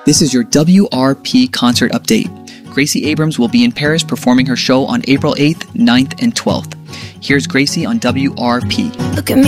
This is your WRP concert update. Gracie Abrams will be in Paris performing her show on April 8th, 9th, and 12th. Here's Gracie on WRP. Look at me.